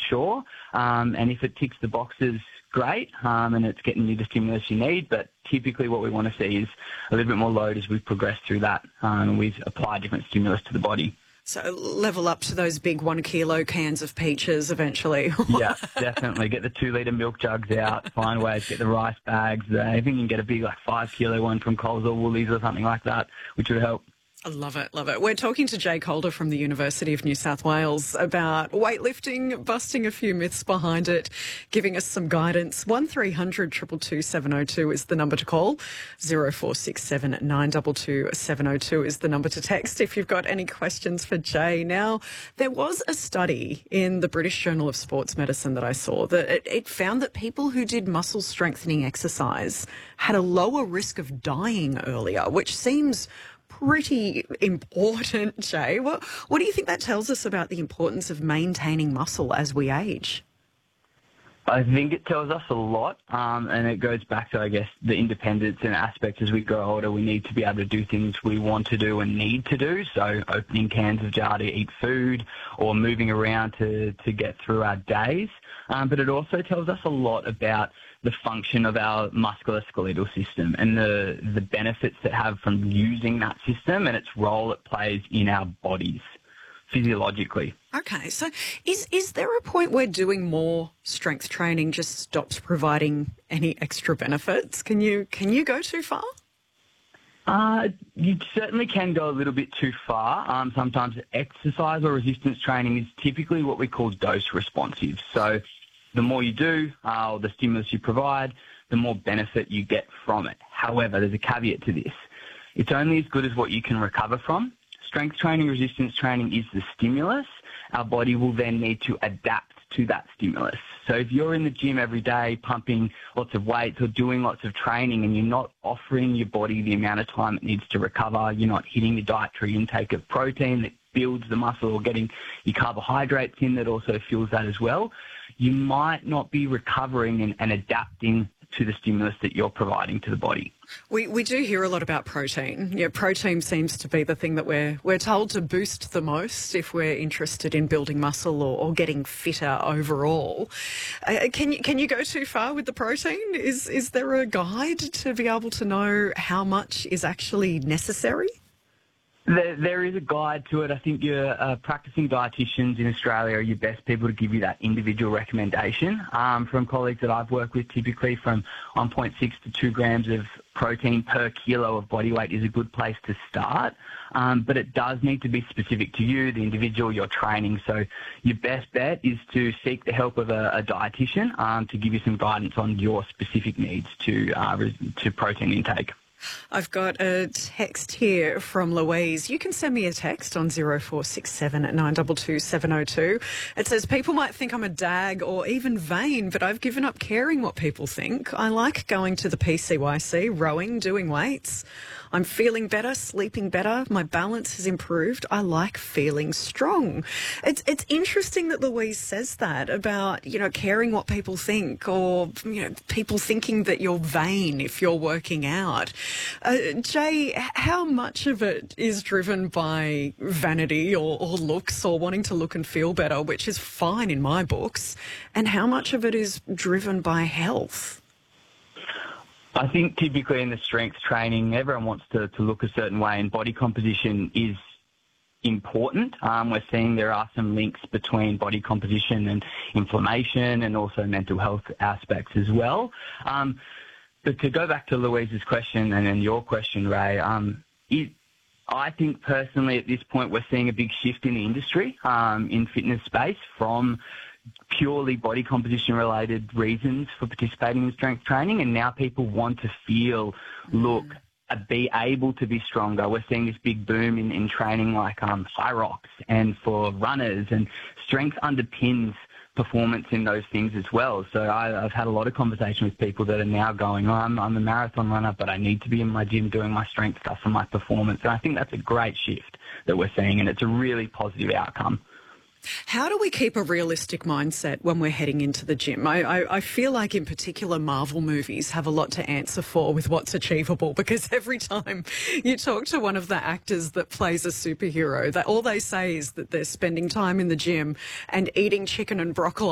sure. And if it ticks the boxes, great, and it's getting you the stimulus you need. But typically what we want to see is a little bit more load as we progress through that, and we apply different stimulus to the body. So level up to those big 1 kilo cans of peaches eventually. Yeah, definitely. Get the 2 litre milk jugs out, find ways to get the rice bags. I think you can get a big 5 kilo one from Coles or Woolies or something like that, which would help. I love it, love it. We're talking to Jay Calder from the University of New South Wales about weightlifting, busting a few myths behind it, giving us some guidance. 1300 222 702 is the number to call. 0467 922 702 is the number to text if you've got any questions for Jay. Now, there was a study in the British Journal of Sports Medicine that I saw that it found that people who did muscle strengthening exercise had a lower risk of dying earlier, which seems pretty important, Jay. What do you think that tells us about the importance of maintaining muscle as we age? I think it tells us a lot, and it goes back to, I guess, the independence and aspect. As we grow older, we need to be able to do things we want to do and need to do. So opening cans of jar to eat food or moving around to get through our days. But it also tells us a lot about the function of our musculoskeletal system and the benefits that have from using that system and its role it plays in our bodies physiologically. Okay, so is there a point where doing more strength training just stops providing any extra benefits? Can you go too far? You certainly can go a little bit too far. Sometimes exercise or resistance training is typically what we call dose responsive. So the more you do, the stimulus you provide, the more benefit you get from it. However, there's a caveat to this. It's only as good as what you can recover from. Strength training, resistance training is the stimulus. Our body will then need to adapt to that stimulus. So if you're in the gym every day pumping lots of weights or doing lots of training and you're not offering your body the amount of time it needs to recover, you're not hitting the dietary intake of protein that builds the muscle or getting your carbohydrates in that also fuels that as well, you might not be recovering and adapting to the stimulus that you're providing to the body. We do hear a lot about protein. Yeah, protein seems to be the thing that we're told to boost the most if we're interested in building muscle or getting fitter overall. Can you go too far with the protein? Is there a guide to be able to know how much is actually necessary? There is a guide to it. I think your practicing dietitians in Australia are your best people to give you that individual recommendation. From colleagues that I've worked with, typically from 1.6 to 2 grams of protein per kilo of body weight is a good place to start. But it does need to be specific to you, the individual you're training. So your best bet is to seek the help of a dietitian to give you some guidance on your specific needs to protein intake. I've got a text here from Louise. You can send me a text on 0467 922 702. It says, people might think I'm a dag or even vain, but I've given up caring what people think. I like going to the PCYC, rowing, doing weights. I'm feeling better, sleeping better. My balance has improved. I like feeling strong. It's interesting that Louise says that about, caring what people think or, people thinking that you're vain if you're working out. Jay, how much of it is driven by vanity or looks or wanting to look and feel better, which is fine in my books, and how much of it is driven by health? I think typically in the strength training, everyone wants to look a certain way, and body composition is important. We're seeing there are some links between body composition and inflammation and also mental health aspects as well. But to go back to Louise's question and then your question, Ray, I think personally at this point we're seeing a big shift in the industry in fitness space from purely body composition related reasons for participating in strength training, and now people want to feel, look, be able to be stronger. We're seeing this big boom in training like high rocks and for runners, and strength underpins performance in those things as well. So I've had a lot of conversation with people that are now going, I'm a marathon runner, but I need to be in my gym doing my strength stuff for my performance. And I think that's a great shift that we're seeing, and it's a really positive outcome. How do we keep a realistic mindset when we're heading into the gym? I feel like in particular Marvel movies have a lot to answer for with what's achievable, because every time you talk to one of the actors that plays a superhero, that all they say is that they're spending time in the gym and eating chicken and broccoli